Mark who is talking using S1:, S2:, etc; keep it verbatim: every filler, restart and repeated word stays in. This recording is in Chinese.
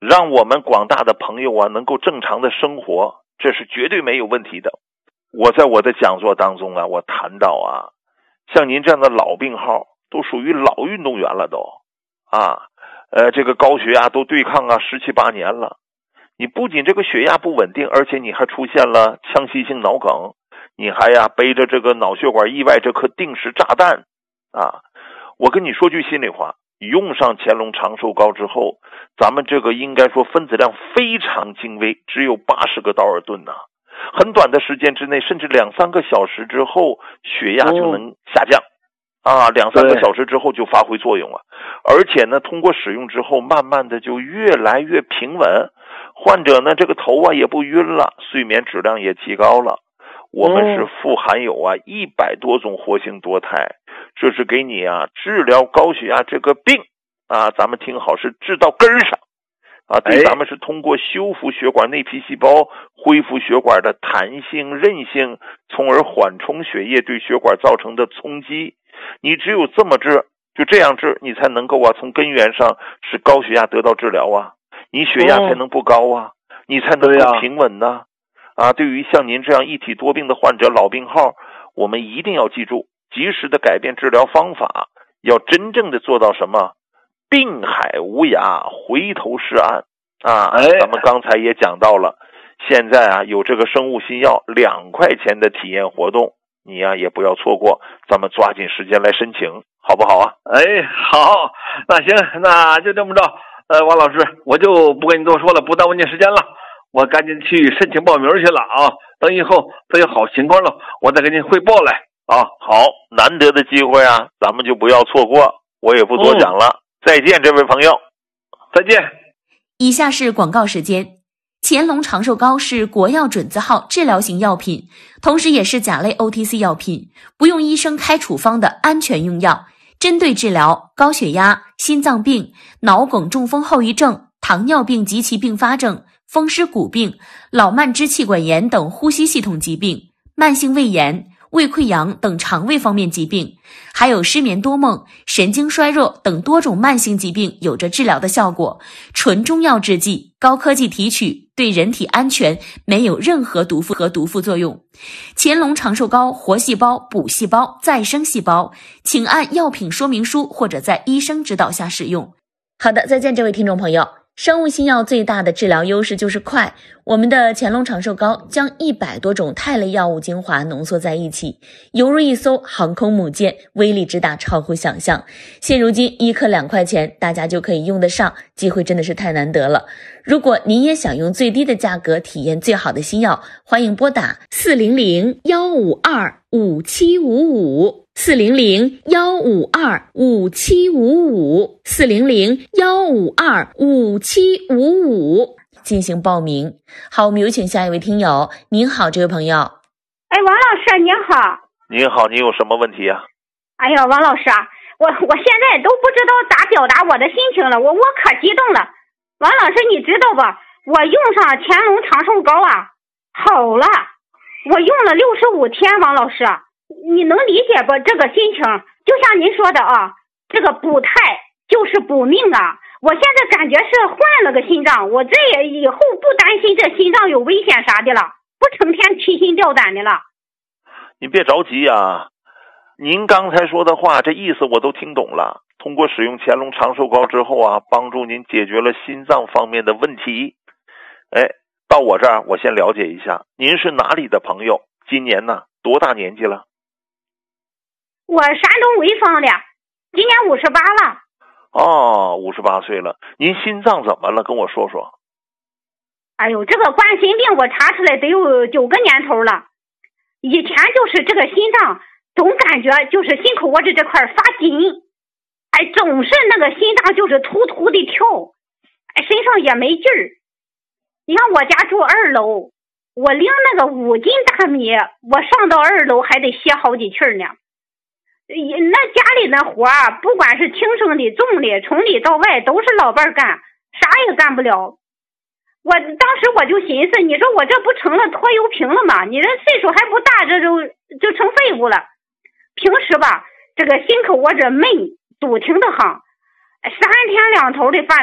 S1: 让我们广大的朋友啊能够正常的生活，这是绝对没有问题的。我在我的讲座当中啊，我谈到啊，像您这样的老病号都属于老运动员了都啊，呃，这个高血压都对抗啊十七八年了，你不仅这个血压不稳定，而且你还出现了腔隙性脑梗，你还呀背着这个脑血管意外这颗定时炸弹啊！我跟你说句心里话，用上乾隆长寿膏之后，咱们这个应该说分子量非常精微，只有八十个道尔顿呐、啊，很短的时间之内，甚至两三个小时之后，血压就能下降。哦、啊，两三个小时之后就发挥作用了，而且呢，通过使用之后，慢慢的就越来越平稳，患者呢这个头啊也不晕了，睡眠质量也提高了。我们是富含有啊一百多种活性多肽，这是给你啊治疗高血压这个病啊，咱们听好是治到根儿上啊，对咱们是通过修复血管内皮细胞，恢复血管的弹性韧性，从而缓冲血液对血管造成的冲击。你只有这么治，就这样治，你才能够啊从根源上使高血压得到治疗啊，你血压才能不高啊，你才能够平稳呢。啊，对于像您这样一体多病的患者，老病号，我们一定要记住，及时的改变治疗方法，要真正的做到什么？病海无涯，回头是岸啊！哎、咱们刚才也讲到了，现在啊有这个生物新药两块钱的体验活动，你呀、啊、也不要错过，咱们抓紧时间来申请，好不好啊？
S2: 哎，好，那行，那就这么着。呃，王老师，我就不跟你多说了，不耽误你时间了。我赶紧去申请报名去了啊！等以后等有好情况了，我再给您汇报来啊！
S1: 好，难得的机会啊，咱们就不要错过。我也不多讲了，嗯、再见，这位朋友，
S2: 再见。
S3: 以下是广告时间。乾隆长寿膏是国药准字号治疗型药品，同时也是甲类 O T C 药品，不用医生开处方的安全用药，针对治疗高血压、心脏病、脑梗、中风后遗症、糖尿病及其并发症、风湿骨病、老慢支气管炎等呼吸系统疾病、慢性胃炎、胃溃疡等肠胃方面疾病，还有失眠多梦、神经衰弱等多种慢性疾病有着治疗的效果。纯中药制剂，高科技提取，对人体安全，没有任何毒副和毒副作用。乾隆长寿膏活细胞、补细胞、再生细胞，请按药品说明书或者在医生指导下使用。好的，再见，这位听众朋友。生物新药最大的治疗优势就是快，我们的乾隆长寿膏将一百多种肽类药物精华浓缩在一起，犹如一艘航空母舰，威力之大超乎想象。现如今一颗两块钱，大家就可以用得上，机会真的是太难得了。如果您也想用最低的价格体验最好的新药，欢迎拨打四零零幺五二五七五五。四零零幺五二五七五五，四零零幺五二五七五五进行报名。好，我们有请下一位听友。您好，这位朋友。
S4: 哎，王老师您好。
S1: 您好，你有什么问题啊？
S4: 哎呀，王老师啊，我我现在都不知道咋表达我的心情了，我我可激动了。王老师你知道吧，我用上乾隆长寿膏啊，好了，我用了六十五天，王老师你能理解不？这个心情就像您说的啊，这个补胎就是补命啊！我现在感觉是换了个心脏，我这也以后不担心这心脏有危险啥的了，不成天提心吊胆的了。
S1: 你别着急啊，您刚才说的话，这意思我都听懂了。通过使用乾隆长寿膏之后啊，帮助您解决了心脏方面的问题。哎，到我这儿，我先了解一下，您是哪里的朋友？今年呢，多大年纪了？
S4: 我山东潍坊的，今年五十八了。
S1: 哦，五十八岁了。您心脏怎么了？跟我说说。
S4: 哎呦，这个冠心病我查出来得有九个年头了。以前就是这个心脏总感觉就是心口窝子这块发紧，哎，总是那个心脏就是突突的跳，哎，身上也没劲儿。你看我家住二楼，我拎那个五斤大米，我上到二楼还得歇好几气儿呢。那家里的活啊，不管是轻省的重的，从里到外都是老伴干，啥也干不了。我当时我就寻思，你说我这不成了拖油瓶了吗？你这岁数还不大，这就就成废物了。平时吧，这个心口窝子闷，堵挺的慌，三天两头的饭